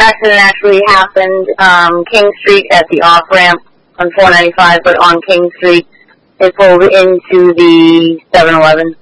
accident actually happened King Street at the off-ramp on 495, but on King Street, it pulled into the 7-Eleven.